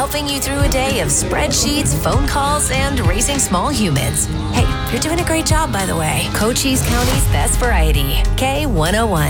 helping you through a day of spreadsheets, phone calls, and raising small humans. Hey, you're doing a great job, by the way. Cochise County's best variety, K101.